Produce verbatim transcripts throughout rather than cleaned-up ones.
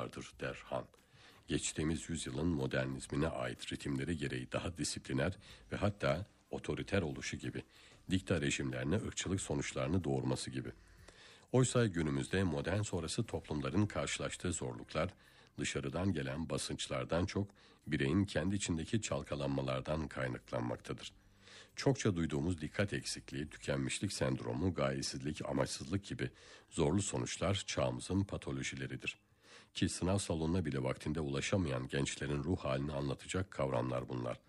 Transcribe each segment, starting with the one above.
vardır der Han. Geçtiğimiz yüzyılın modernizmine ait ritimleri gereği daha disipliner ve hatta otoriter oluşu gibi, dikta rejimlerine ırkçılık sonuçlarını doğurması gibi. Oysa günümüzde modern sonrası toplumların karşılaştığı zorluklar, dışarıdan gelen basınçlardan çok bireyin kendi içindeki çalkalanmalardan kaynaklanmaktadır. Çokça duyduğumuz dikkat eksikliği, tükenmişlik sendromu, gayesizlik, amaçsızlık gibi zorlu sonuçlar çağımızın patolojileridir. Ki sınav salonuna bile vaktinde ulaşamayan gençlerin ruh halini anlatacak kavramlar bunlar.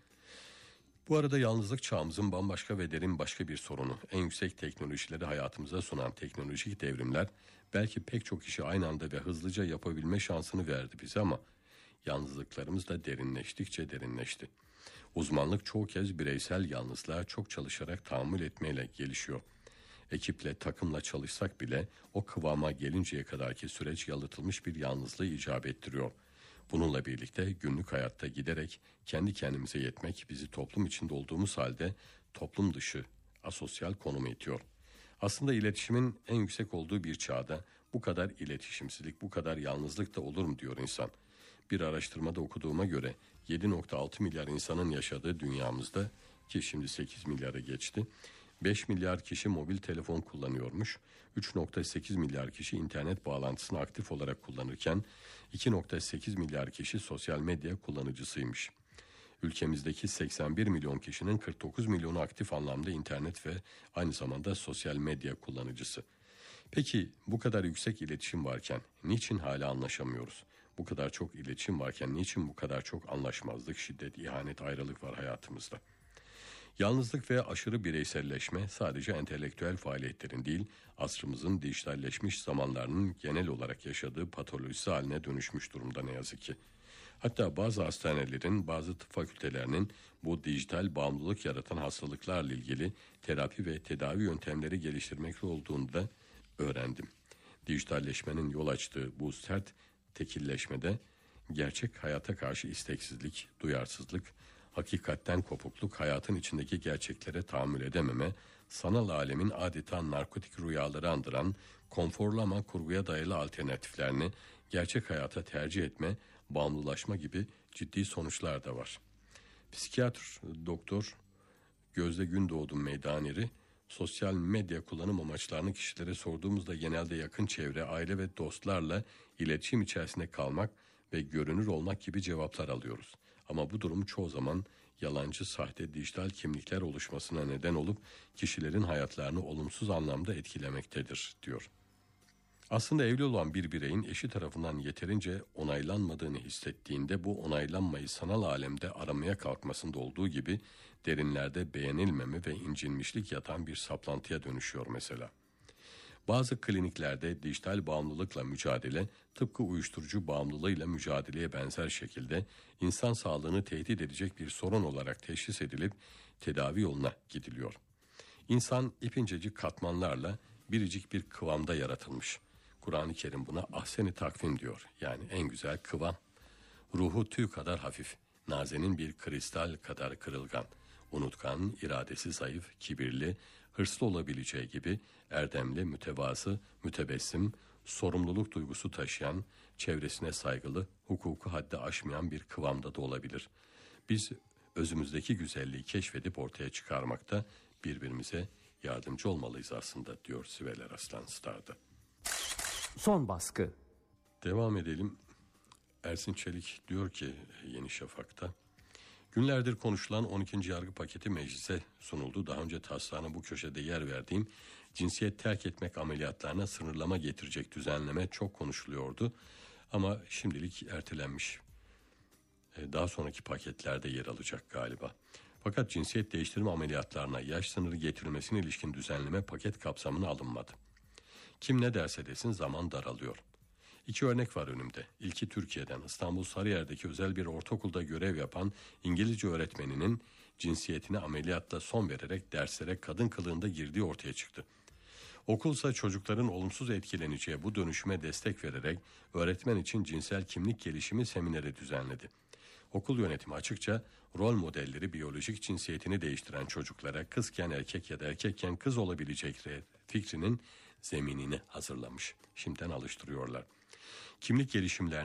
Bu arada yalnızlık çağımızın bambaşka ve derin başka bir sorunu. En yüksek teknolojileri hayatımıza sunan teknolojik devrimler belki pek çok işi aynı anda ve hızlıca yapabilme şansını verdi bize ama yalnızlıklarımız da derinleştikçe derinleşti. Uzmanlık çoğu kez bireysel yalnızlığa çok çalışarak tahammül etmeyle gelişiyor. Ekiple, takımla çalışsak bile o kıvama gelinceye kadarki süreç yalıtılmış bir yalnızlığı icap ettiriyor. Bununla birlikte günlük hayatta giderek kendi kendimize yetmek bizi toplum içinde olduğumuz halde toplum dışı, asosyal konuma itiyor. Aslında iletişimin en yüksek olduğu bir çağda bu kadar iletişimsizlik, bu kadar yalnızlık da olur mu diyor insan. Bir araştırmada okuduğuma göre yedi virgül altı milyar insanın yaşadığı dünyamızda, ki şimdi sekiz milyara geçti, beş milyar kişi mobil telefon kullanıyormuş, üç virgül sekiz milyar kişi internet bağlantısını aktif olarak kullanırken iki virgül sekiz milyar kişi sosyal medya kullanıcısıymış. Ülkemizdeki seksen bir milyon kişinin kırk dokuz milyonu aktif anlamda internet ve aynı zamanda sosyal medya kullanıcısı. Peki bu kadar yüksek iletişim varken niçin hala anlaşamıyoruz? Bu kadar çok iletişim varken niçin bu kadar çok anlaşmazlık, şiddet, ihanet, ayrılık var hayatımızda? Yalnızlık ve aşırı bireyselleşme sadece entelektüel faaliyetlerin değil, asrımızın dijitalleşmiş zamanlarının genel olarak yaşadığı patolojisi haline dönüşmüş durumda ne yazık ki. Hatta bazı hastanelerin, bazı tıp fakültelerinin bu dijital bağımlılık yaratan hastalıklarla ilgili terapi ve tedavi yöntemleri geliştirmekte olduğunu da öğrendim. Dijitalleşmenin yol açtığı bu sert tekilleşmede gerçek hayata karşı isteksizlik, duyarsızlık, hakikatten kopukluk, hayatın içindeki gerçeklere tahammül edememe, sanal alemin adeta narkotik rüyaları andıran konforlu ama kurguya dayalı alternatiflerini gerçek hayata tercih etme, bağımlılaşma gibi ciddi sonuçlar da var. Psikiyatr doktor Gözde Gündoğdu Meydaneri, sosyal medya kullanım amaçlarını kişilere sorduğumuzda genelde yakın çevre, aile ve dostlarla iletişim içerisinde kalmak ve görünür olmak gibi cevaplar alıyoruz. Ama bu durum çoğu zaman yalancı, sahte, dijital kimlikler oluşmasına neden olup kişilerin hayatlarını olumsuz anlamda etkilemektedir, diyor. Aslında evli olan bir bireyin eşi tarafından yeterince onaylanmadığını hissettiğinde bu onaylanmayı sanal alemde aramaya kalkmasında olduğu gibi derinlerde beğenilmeme ve incinmişlik yatan bir saplantıya dönüşüyor mesela. Bazı kliniklerde dijital bağımlılıkla mücadele tıpkı uyuşturucu bağımlılığıyla mücadeleye benzer şekilde insan sağlığını tehdit edecek bir sorun olarak teşhis edilip tedavi yoluna gidiliyor. İnsan ipincecik katmanlarla biricik bir kıvamda yaratılmış. Kur'an-ı Kerim buna ahsen-i takvim diyor. Yani en güzel kıvam. Ruhu tüy kadar hafif, nazenin bir kristal kadar kırılgan, unutkan, iradesi zayıf, kibirli, hırslı olabileceği gibi erdemli, mütevazı, mütebessim, sorumluluk duygusu taşıyan, çevresine saygılı, hukuku haddi aşmayan bir kıvamda da olabilir. Biz özümüzdeki güzelliği keşfedip ortaya çıkarmakta birbirimize yardımcı olmalıyız aslında, diyor Sibel Eraslan Star'da. Son baskı. Devam edelim. Ersin Çelik diyor ki Yeni Şafak'ta, günlerdir konuşulan on ikinci yargı paketi meclise sunuldu. Daha önce taslağına bu köşede yer verdiğim cinsiyet terk etmek ameliyatlarına sınırlama getirecek düzenleme çok konuşuluyordu. Ama şimdilik ertelenmiş. Daha sonraki paketlerde yer alacak galiba. Fakat cinsiyet değiştirme ameliyatlarına yaş sınırı getirilmesine ilişkin düzenleme paket kapsamına alınmadı. Kim ne derse desin zaman daralıyor. İki örnek var önümde. İlki Türkiye'den, İstanbul Sarıyer'deki özel bir ortaokulda görev yapan İngilizce öğretmeninin cinsiyetine ameliyatla son vererek derslere kadın kılığında girdiği ortaya çıktı. Okulsa çocukların olumsuz etkileneceği bu dönüşüme destek vererek öğretmen için cinsel kimlik gelişimi semineri düzenledi. Okul yönetimi açıkça rol modelleri biyolojik cinsiyetini değiştiren çocuklara kızken erkek ya da erkekken kız olabilecekleri fikrinin zeminini hazırlamış. Şimdiden alıştırıyorlar. Kimlik gelişimlerine